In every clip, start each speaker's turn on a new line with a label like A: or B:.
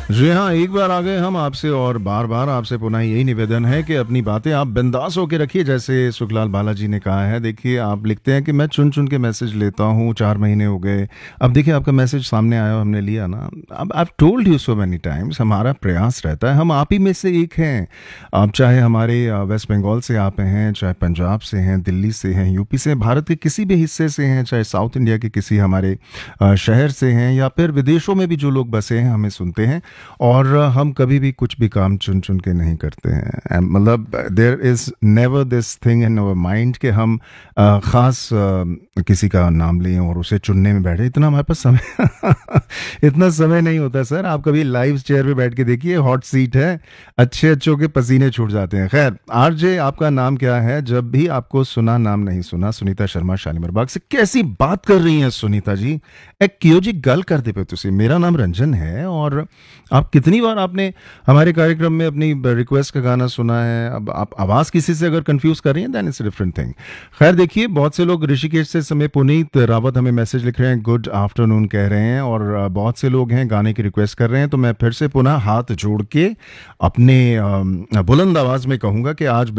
A: जी हाँ, एक बार आ गए हम आपसे और बार बार आपसे पुनः यही निवेदन है कि अपनी बातें आप बिंदास होकर रखिए। जैसे सुखलाल बालाजी ने कहा है, देखिए आप लिखते हैं कि मैं चुन चुन के मैसेज लेता हूँ, 4 महीने हो गए। अब देखिए आपका मैसेज सामने आया, हमने लिया ना। अब I told you so many times, हमारा प्रयास रहता है, हम आप ही में से एक हैं। आप चाहे हमारे वेस्ट बंगाल से आप हैं, चाहे पंजाब से हैं, दिल्ली से हैं, यूपी से, भारत के किसी भी हिस्से से हैं, चाहे साउथ इंडिया के किसी हमारे शहर से हैं, या फिर विदेशों में भी जो लोग बसे हैं हमें सुनते हैं। और हम कभी भी कुछ भी काम चुन चुन के नहीं करते हैं। मतलब there is never this thing in our mind कि हम ख़ास किसी का नाम लें और उसे चुनने में बैठे। इतना हमारे पास समय इतना समय नहीं होता सर। आप कभी लाइव चेयर पे बैठ के देखिए, हॉट सीट है, अच्छे अच्छों के पसीने छूट जाते हैं। खैर, आरजे आपका नाम क्या है? जब भी आपको सुना, नाम नहीं सुना। सुनीता शर्मा शालीमार बाग से। कैसी बात कर रही हैं सुनीता जी? एक क्यों जी गल कर दे पे तुसी। मेरा नाम रंजन है और आप कितनी बार आपने हमारे कार्यक्रम में अपनी रिक्वेस्ट का गाना सुना है। अब आप आवाज़ किसी से अगर कंफ्यूज कर रही हैं, दैट इज डिफरेंट थिंग। खैर देखिए, बहुत से लोग ऋषिकेश से समय पुनीत रावत हमें मैसेज लिख रहे हैं, गुड आफ्टरनून कह रहे हैं, और बहुत से लोग हैं गाने की रिक्वेस्ट कर रहे हैं। तो मैं फिर से पुनः हाथ जोड़ के अपने बुलंद आवाज़ में कहूँगा कि आज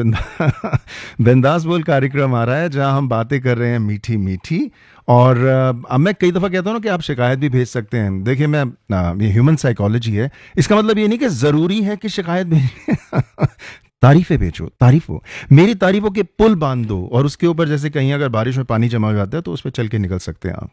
A: बिंदास बोल कार्यक्रम आ रहा है, जहाँ हम बातें कर रहे हैं मीठी मीठी। और अब मैं कई दफ़ा कहता हूँ ना कि आप शिकायत भी भेज सकते हैं। देखिए, मैं ये ह्यूमन साइकोलॉजी है, इसका मतलब ये नहीं कि ज़रूरी है कि शिकायत भेजें। तारीफ़ें भेजो, तारीफ़ों, मेरी तारीफ़ों के पुल बांध दो, और उसके ऊपर जैसे कहीं अगर बारिश में पानी जमा हो जाता है तो उस पर चल के निकल सकते हैं आप।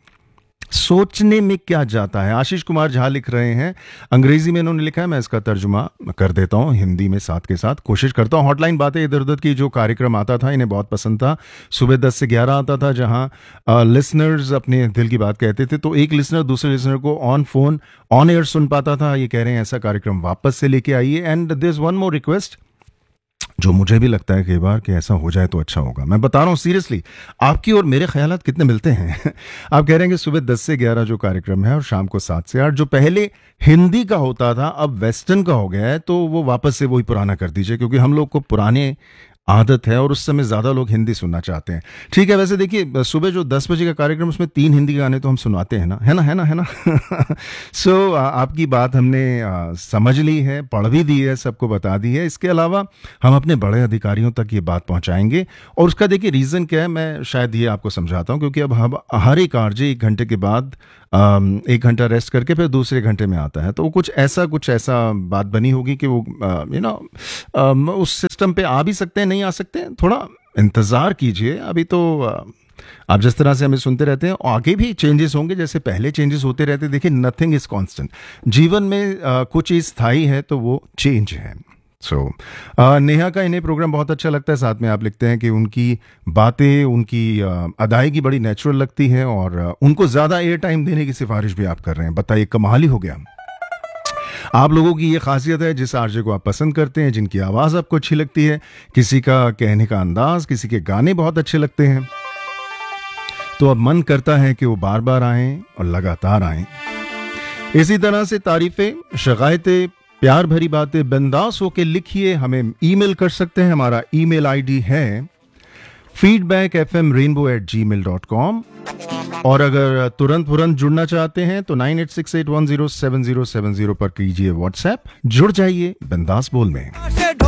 A: सोचने में क्या जाता है। आशीष कुमार झा लिख रहे हैं, अंग्रेजी में इन्होंने लिखा है, मैं इसका तर्जुमा कर देता हूँ हिंदी में साथ के साथ, कोशिश करता हूँ। हॉटलाइन बातें इधर उधर की जो कार्यक्रम आता था, इन्हें बहुत पसंद था। सुबह 10 से 11 आता था, जहाँ लिसनर्स अपने दिल की बात कहते थे, तो एक लिसनर दूसरे लिसनर को ऑन फोन ऑन एयर सुन पाता था। ये कह रहे हैं ऐसा कार्यक्रम वापस से लेके आइए। And there is one more request, जो मुझे भी लगता है कई बार कि ऐसा हो जाए तो अच्छा होगा। मैं बता रहा हूँ सीरियसली, आपकी और मेरे ख्यालात कितने मिलते हैं। आप कह रहे हैं कि सुबह 10 से 11 जो कार्यक्रम है और शाम को 7 से 8, जो पहले हिंदी का होता था अब वेस्टर्न का हो गया है, तो वो वापस से वही पुराना कर दीजिए, क्योंकि हम लोग को पुराने आदत है और उस समय ज़्यादा लोग हिंदी सुनना चाहते हैं। ठीक है, वैसे देखिए, सुबह जो 10 बजे का कार्यक्रम, उसमें 3 हिंदी गाने तो हम सुनवाते हैं ना, है ना, है ना, है ना। सो आपकी बात हमने समझ ली है, पढ़ भी दी है, सबको बता दी है। इसके अलावा हम अपने बड़े अधिकारियों तक ये बात पहुंचाएंगे, और उसका देखिए रीज़न क्या है, मैं शायद ये आपको समझाता हूं। क्योंकि अब हम हर एक आरजे 1 घंटे के बाद 1 घंटा रेस्ट करके फिर दूसरे घंटे में आता है, तो वो कुछ ऐसा बात बनी होगी कि वो उस सिस्टम पे आ भी सकते हैं, नहीं आ सकते हैं। थोड़ा इंतज़ार कीजिए। अभी तो आप जिस तरह से हमें सुनते रहते हैं, आगे भी चेंजेस होंगे, जैसे पहले चेंजेस होते रहते हैं। देखिए, नथिंग इज कांस्टेंट। जीवन में कुछ चीज़ स्थायी है तो वो चेंज है। सो नेहा का इन्हें प्रोग्राम बहुत अच्छा लगता है। साथ में आप लिखते हैं कि उनकी बातें, उनकी अदायगी बड़ी नेचुरल लगती है, और उनको ज़्यादा एयर टाइम देने की सिफारिश भी आप कर रहे हैं। बताइए, कमाल ही हो गया। आप लोगों की ये खासियत है, जिस आरजे को आप पसंद करते हैं, जिनकी आवाज़ आपको अच्छी लगती है, किसी का कहने का अंदाज, किसी के गाने बहुत अच्छे लगते हैं, तो अब मन करता है कि वो बार बार आएं और लगातार आएं। इसी तरह से तारीफें, शिकायतें, प्यार भरी बातें बिंदास होके लिखिए, हमें ईमेल कर सकते हैं। हमारा ईमेल आईडी है feedback@rainbow@gmail.com। और अगर तुरंत जुड़ना चाहते हैं तो 9868107070 पर कीजिए व्हाट्सएप। जुड़ जाइए बिंदास बोल में।